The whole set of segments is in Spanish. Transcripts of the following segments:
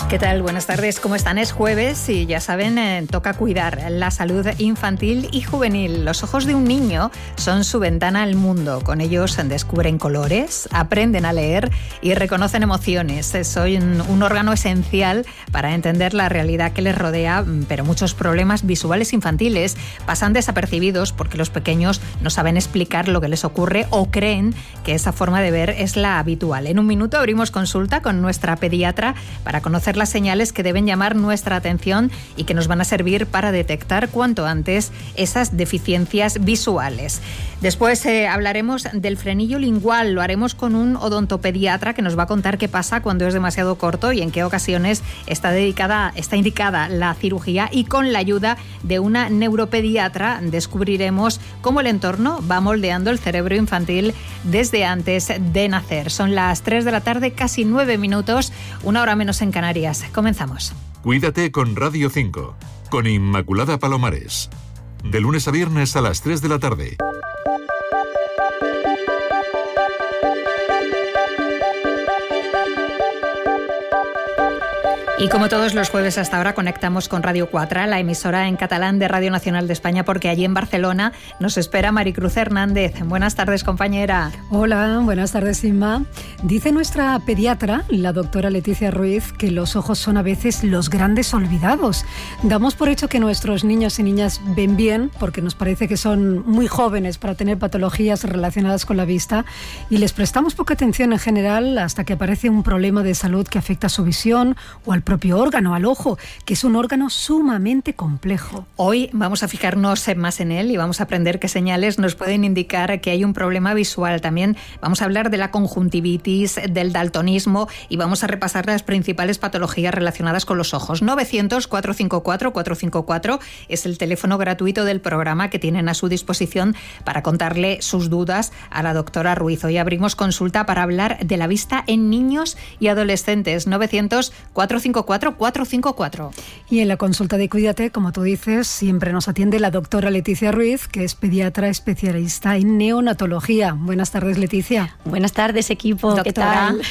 ¿Qué tal? Buenas tardes, ¿cómo están? Es jueves y ya saben, toca cuidar la salud infantil y juvenil. Los ojos de un niño son su ventana al mundo. Con ellos descubren colores, aprenden a leer y reconocen emociones. Son un órgano esencial para entender la realidad que les rodea, pero muchos problemas visuales infantiles pasan desapercibidos porque los pequeños no saben explicar lo que les ocurre o creen que esa forma de ver es la habitual. En un minuto abrimos consulta con nuestra pediatra para conocer las señales que deben llamar nuestra atención y que nos van a servir para detectar cuanto antes esas deficiencias visuales. Después hablaremos del frenillo lingual. Lo haremos con un odontopediatra que nos va a contar qué pasa cuando es demasiado corto y en qué ocasiones está indicada la cirugía, y con la ayuda de una neuropediatra descubriremos cómo el entorno va moldeando el cerebro infantil desde antes de nacer. Son las 3 de la tarde, casi 9 minutos, una hora menos en Canarias. Comenzamos. Cuídate con Radio 5, con Inmaculada Palomares. De lunes a viernes a las 3 de la tarde. Y como todos los jueves hasta ahora conectamos con Radio 4, la emisora en catalán de Radio Nacional de España, porque allí en Barcelona nos espera Maricruz Hernández. Buenas tardes, compañera. Hola, buenas tardes, Inma. Dice nuestra pediatra, la doctora Leticia Ruiz, que los ojos son a veces los grandes olvidados. Damos por hecho que nuestros niños y niñas ven bien, porque nos parece que son muy jóvenes para tener patologías relacionadas con la vista, y les prestamos poca atención en general hasta que aparece un problema de salud que afecta a su visión o al propio órgano, al ojo, que es un órgano sumamente complejo. Hoy vamos a fijarnos más en él y vamos a aprender qué señales nos pueden indicar que hay un problema visual. También vamos a hablar de la conjuntivitis, del daltonismo, y vamos a repasar las principales patologías relacionadas con los ojos. 900-454-454 es el teléfono gratuito del programa que tienen a su disposición para contarle sus dudas a la doctora Ruiz. Hoy abrimos consulta para hablar de la vista en niños y adolescentes. 900-454-454. Y en la consulta de Cuídate, como tú dices, siempre nos atiende la doctora Leticia Ruiz, que es pediatra especialista en neonatología. Buenas tardes, Leticia. Buenas tardes, equipo. Doctora. ¿Qué tal?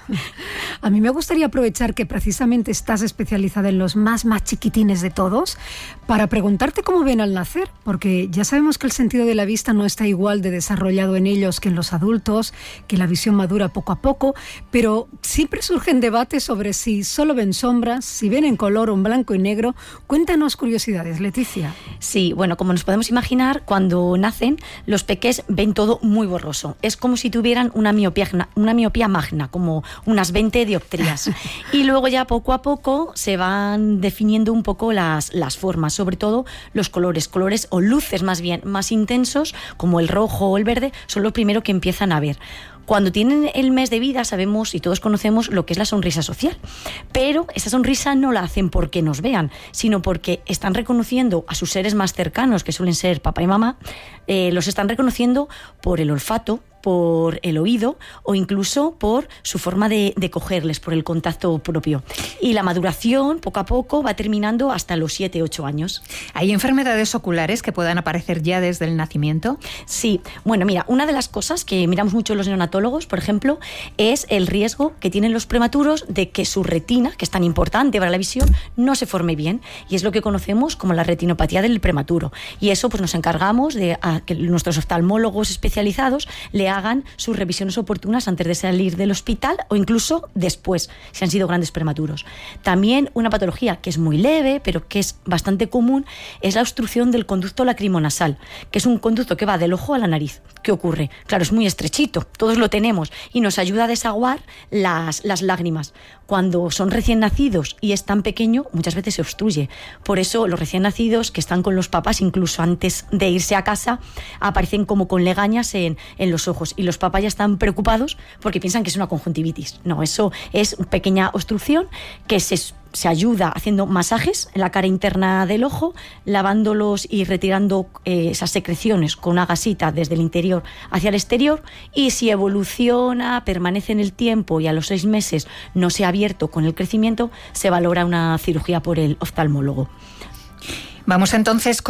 A mí me gustaría aprovechar que precisamente estás especializada en los más chiquitines de todos para preguntarte cómo ven al nacer, porque ya sabemos que el sentido de la vista no está igual de desarrollado en ellos que en los adultos, que la visión madura poco a poco, pero siempre surgen debates sobre si solo ven sombras, si ven en color o en blanco y negro. Cuéntanos curiosidades, Leticia. Sí, bueno, como nos podemos imaginar, cuando nacen, los peques ven todo muy borroso. Es como si tuvieran una miopía magna, como unas 20 dioptrías. Y luego ya poco a poco se van definiendo un poco las formas, sobre todo los colores o luces más bien, más intensos, como el rojo o el verde, son lo primero que empiezan a ver. Cuando tienen el mes de vida sabemos y todos conocemos lo que es la sonrisa social, pero esa sonrisa no la hacen porque nos vean, sino porque están reconociendo a sus seres más cercanos, que suelen ser papá y mamá, los están reconociendo por el olfato, por el oído o incluso por su forma de cogerles, por el contacto propio. Y la maduración poco a poco va terminando hasta los 7-8 años. ¿Hay enfermedades oculares que puedan aparecer ya desde el nacimiento? Sí, bueno, mira, una de las cosas que miramos mucho los neonatólogos, por ejemplo, es el riesgo que tienen los prematuros de que su retina, que es tan importante para la visión, no se forme bien, y es lo que conocemos como la retinopatía del prematuro. Y eso pues nos encargamos de que nuestros oftalmólogos especializados le hagan sus revisiones oportunas antes de salir del hospital o incluso después, si han sido grandes prematuros. También una patología que es muy leve, pero que es bastante común, es la obstrucción del conducto lacrimonasal, que es un conducto que va del ojo a la nariz. ¿Qué ocurre? Claro, es muy estrechito, todos lo tenemos, y nos ayuda a desaguar las lágrimas. Cuando son recién nacidos y es tan pequeño, muchas veces se obstruye. Por eso los recién nacidos que están con los papás, incluso antes de irse a casa, aparecen como con legañas en los ojos, y los papás ya están preocupados porque piensan que es una conjuntivitis. No, eso es una pequeña obstrucción que se ayuda haciendo masajes en la cara interna del ojo, lavándolos y retirando esas secreciones con una gasita desde el interior hacia el exterior, y si evoluciona, permanece en el tiempo y a los 6 meses no se ha abierto con el crecimiento, se valora una cirugía por el oftalmólogo. Vamos entonces